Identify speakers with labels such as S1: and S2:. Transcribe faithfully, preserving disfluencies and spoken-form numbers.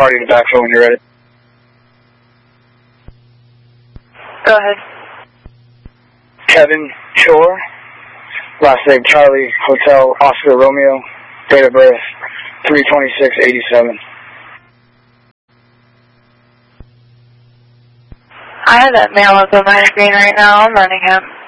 S1: party to backfill when you're ready.
S2: Go ahead.
S1: Kevin Chor, last name Charlie, Hotel Oscar Romeo, date of birth three twenty-six eighty-seven.
S2: I have that male up on my screen right now. I'm running him.